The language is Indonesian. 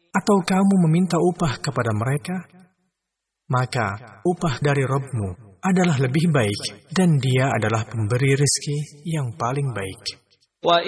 atau kamu meminta upah kepada mereka? Maka upah dari Rabb-mu adalah lebih baik, dan Dia adalah pemberi rezeki yang paling baik.